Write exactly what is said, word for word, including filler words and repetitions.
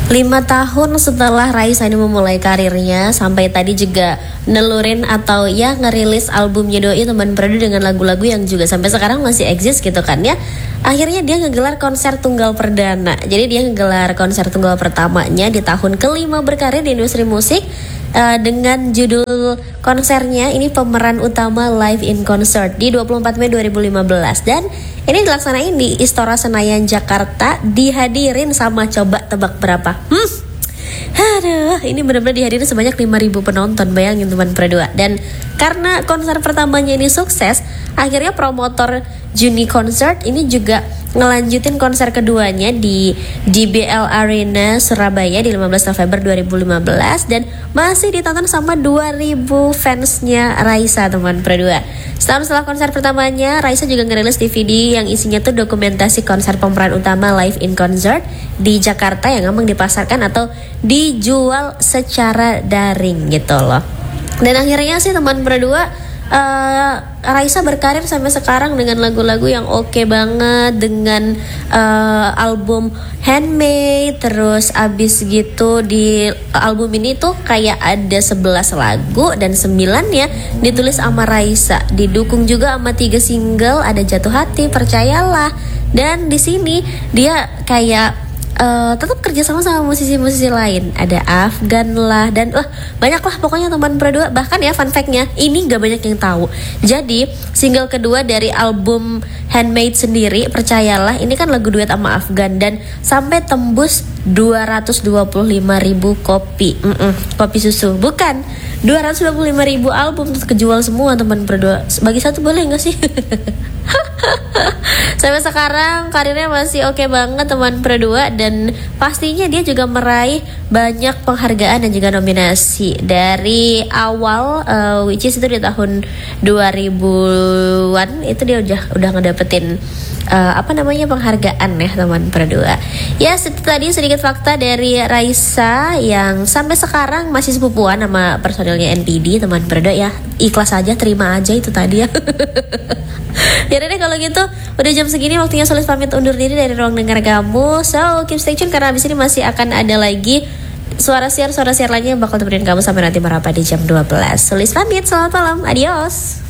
Lima tahun setelah Raisa ini memulai karirnya, sampai tadi juga nelurin atau ya ngerilis albumnya Doi Teman Perdu dengan lagu-lagu yang juga sampai sekarang masih eksis gitu kan ya. Akhirnya dia ngegelar konser tunggal perdana. Jadi dia ngegelar konser tunggal pertamanya di tahun kelima berkarir di industri musik. Uh, dengan judul konsernya ini pemeran utama live in concert di dua puluh empat Mei dua ribu lima belas, dan ini dilaksanain di Istora Senayan Jakarta, dihadirin sama coba tebak berapa? Hmm. Aduh, ini benar-benar dihadirin sebanyak lima ribu penonton, bayangin teman berdua. Dan karena konser pertamanya ini sukses, akhirnya promotor Juni Concert ini juga ngelanjutin konser keduanya di J B L Arena Surabaya di lima belas November dua ribu lima belas, dan masih ditonton sama dua ribu fansnya Raisa teman berdua. Setahun setelah konser pertamanya, Raisa juga ngerilis D V D yang isinya tuh dokumentasi konser pemeran utama live in concert di Jakarta yang emang dipasarkan atau dijual secara daring gitu loh. Dan akhirnya sih teman berdua, Uh, Raisa berkarir sampai sekarang dengan lagu-lagu yang oke okay banget, dengan uh, album Handmade. Terus abis gitu di album ini tuh kayak ada sebelas lagu dan sembilannya ditulis sama Raisa. Didukung juga sama tiga single, ada Jatuh Hati, Percayalah. Dan di sini dia kayak Uh, tetap kerja sama sama musisi-musisi lain, ada Afgan lah, dan wah banyak lah pokoknya teman berdua. Bahkan ya fun fact-nya ini gak banyak yang tahu. Jadi single kedua dari album Handmade sendiri, Percayalah, ini kan lagu duet sama Afgan dan sampai tembus dua ratus dua puluh lima ribu kopi. Mm-mm, kopi susu, bukan dua ratus dua puluh lima ribu album terus kejual semua teman berdua. Bagi satu boleh gak sih? Sampai sekarang karirnya masih oke okay banget teman berdua, dan pastinya dia juga meraih banyak penghargaan dan juga nominasi dari awal, uh, which is itu di tahun dua ribuan itu dia udah udah ngedapetin uh, apa namanya penghargaan ya teman berdua. Ya itu tadi sedikit fakta dari Raisa yang sampai sekarang masih sepupuan sama personilnya N P D teman berdua ya. Ikhlas aja, terima aja itu tadi ya. Ya deh kalau gitu udah jam segini waktunya Sulis pamit undur diri dari ruang dengar kamu. So keep stay tune karena abis ini masih akan ada lagi suara siar suara siar lainnya yang bakal temenin kamu sampai nanti merapat di jam dua belas. Sulis pamit, selamat malam, adios.